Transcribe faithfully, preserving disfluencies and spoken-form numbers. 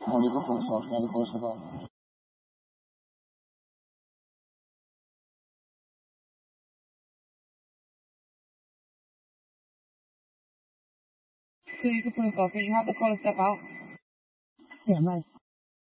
On you go first, I'll try to first of all. So you can put it off and you have to call a step out. Yeah, nice.